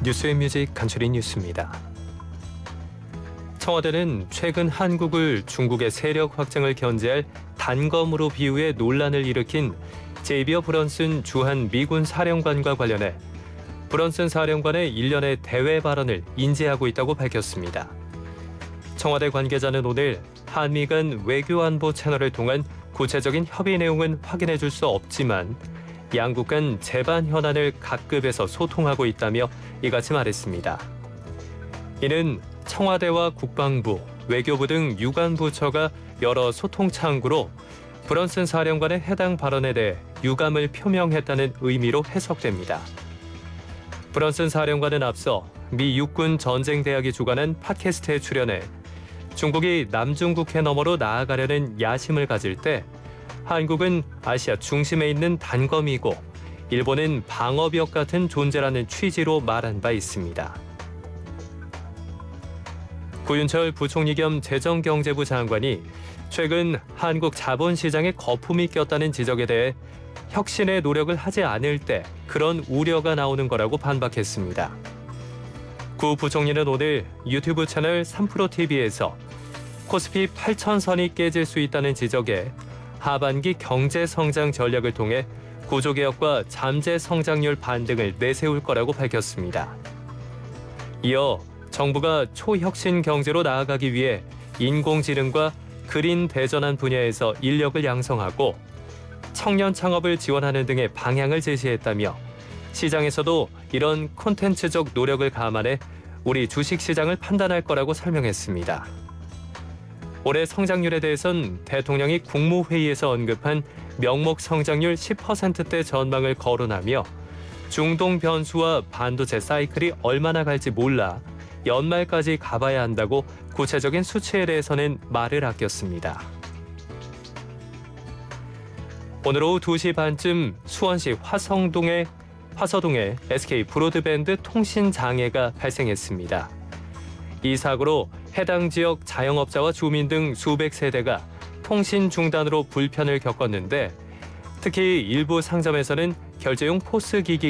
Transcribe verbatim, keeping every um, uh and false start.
뉴스앤뮤직 간추린 뉴스입니다. 청와대는 최근 한국을 중국의 세력 확장을 견제할 단검으로 비유해 논란을 일으킨 제이비어 브런슨 주한 미군 사령관과 관련해 브런슨 사령관의 일련의 대외 발언을 인지하고 있다고 밝혔습니다. 청와대 관계자는 오늘 한미 간 외교안보 채널을 통한 구체적인 협의 내용은 확인해 줄 수 없지만 양국 간 재반 현안을 각급에서 소통하고 있다며 이같이 말했습니다. 이는 청와대와 국방부, 외교부 등 유관 부처가 여러 소통 창구로 브런슨 사령관의 해당 발언에 대해 유감을 표명했다는 의미로 해석됩니다. 브런슨 사령관은 앞서 미 육군 전쟁대학이 주관한 팟캐스트에 출연해 중국이 남중국해 너머로 나아가려는 야심을 가질 때 한국은 아시아 중심에 있는 단검이고 일본은 방어벽 같은 존재라는 취지로 말한 바 있습니다. 구윤철 부총리 겸 재정경제부 장관이 최근 한국 자본시장에 거품이 꼈다는 지적에 대해 혁신의 노력을 하지 않을 때 그런 우려가 나오는 거라고 반박했습니다. 구 부총리는 오늘 유튜브 채널 삼프로티비에서 코스피 팔천 선이 깨질 수 있다는 지적에 하반기 경제 성장 전략을 통해 구조개혁과 잠재 성장률 반등을 내세울 거라고 밝혔습니다. 이어 정부가 초혁신 경제로 나아가기 위해 인공지능과 그린 대전환 분야에서 인력을 양성하고 청년 창업을 지원하는 등의 방향을 제시했다며 시장에서도 이런 콘텐츠적 노력을 감안해 우리 주식시장을 판단할 거라고 설명했습니다. 올해 성장률에 대해선 대통령이 국무회의에서 언급한 명목 성장률 십 퍼센트대 전망을 거론하며 중동 변수와 반도체 사이클이 얼마나 갈지 몰라 연말까지 가봐야 한다고 구체적인 수치에 대해서는 말을 아꼈습니다. 오늘 오후 두 시 반쯤 수원시 화성동의 화서동에 에스케이 브로드밴드 통신 장애가 발생했습니다. 이 사고로 해당 지역 자영업자와 주민 등 수백 세대가 통신 중단으로 불편을 겪었는데 특히 일부 상점에서는 결제용 포스 기기